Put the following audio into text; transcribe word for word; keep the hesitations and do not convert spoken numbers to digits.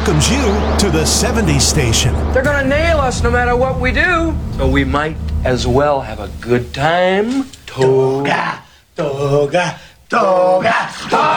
welcomes you to the seventies station. They're gonna nail us no matter what we do. So we might as well have a good time. Toga, toga, toga, toga.